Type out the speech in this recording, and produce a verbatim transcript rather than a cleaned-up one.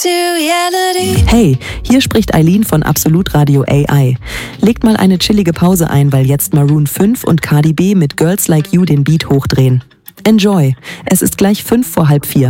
Hey, hier spricht Eileen von Absolut Radio A I. Legt mal eine chillige Pause ein, weil jetzt Maroon fünf und Cardi B mit Girls Like You den Beat hochdrehen. Enjoy! Es ist gleich fünf vor halb vier.